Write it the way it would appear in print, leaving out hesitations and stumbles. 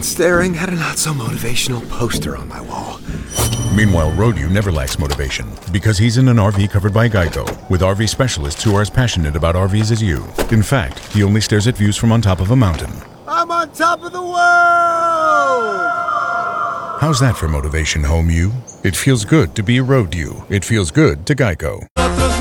staring at a not-so-motivational poster on my wall. Meanwhile, Road-U never lacks motivation because he's in an RV covered by Geico, with RV specialists who are as passionate about RVs as you. In fact, he only stares at views from on top of a mountain. I'm on top of the world! How's that for motivation, home you? It feels good to be Road-U. It feels good to Geico.